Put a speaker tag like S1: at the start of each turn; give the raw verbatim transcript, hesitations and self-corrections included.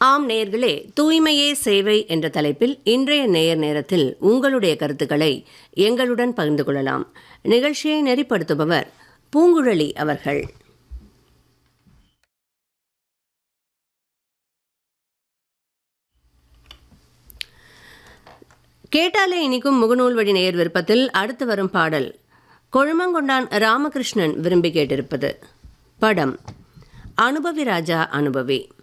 S1: ஆம் நேயர்களே, தூய்மையே சேவை என்ற தலைப்பில் இன்றைய நேயர் நேரத்தில் உங்களுடைய கருத்துக்களை எங்களுடன் பகிர்ந்து கொள்ளலாம். நிகழ்ச்சியை நெறிப்படுத்துபவர் பூங்குழலி அவர்கள். கேட்டாலே இனிக்கும் முகநூல் வழி நேயர் விருப்பத்தில் அடுத்து வரும் பாடல் கொழுமங்கொண்டான் ராமகிருஷ்ணன் விரும்பி கேட்டிருப்பது. படம் அனுபவி ராஜா அனுபவி.